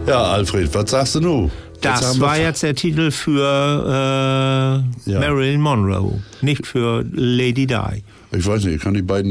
Ja, Alfred, was sagst du nun? Das war jetzt der Titel für Marilyn Monroe, nicht für Lady Di. Ich weiß nicht, ich kann die beiden